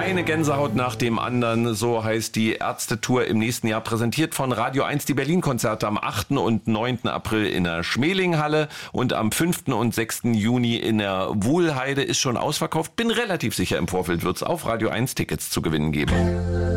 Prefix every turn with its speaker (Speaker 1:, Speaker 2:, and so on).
Speaker 1: Eine Gänsehaut nach dem anderen, so heißt die Ärzte-Tour im nächsten Jahr, präsentiert von Radio 1. Die Berlin-Konzerte am 8. und 9. April in der Schmelinghalle und am 5. und 6. Juni in der Wuhlheide ist schon ausverkauft. Bin relativ sicher, im Vorfeld wird es auf Radio 1 Tickets zu gewinnen geben.